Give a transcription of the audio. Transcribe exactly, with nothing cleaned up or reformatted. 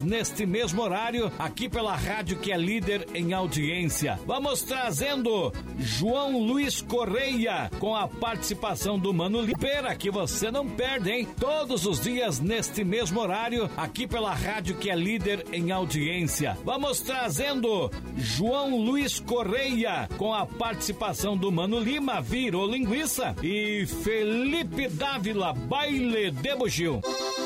neste mesmo horário, aqui pela rádio que é líder em audiência. Vamos trazendo João Luiz Correia com a participação do Mano Libera, que você não perde, hein? Todos os dias neste mesmo horário, aqui pela rádio que é líder em audiência. Vamos trazendo João Luiz Correia com a participação do Mano Lima, Virou Linguiça, e Felipe Dávila, Baile de Bugio.